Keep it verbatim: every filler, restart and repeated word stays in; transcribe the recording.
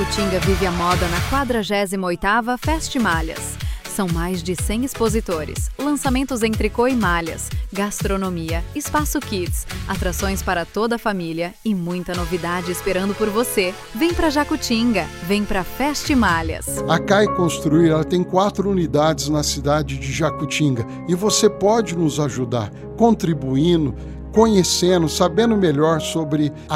Jacutinga vive a moda na quadragésima oitava Festimalhas. São mais de cem expositores, lançamentos em tricô e malhas, gastronomia, espaço kids, atrações para toda a família e muita novidade esperando por você. Vem pra Jacutinga, vem pra Festimalhas. A C A I Construir ela tem quatro unidades na cidade de Jacutinga e você pode nos ajudar contribuindo, conhecendo, sabendo melhor sobre a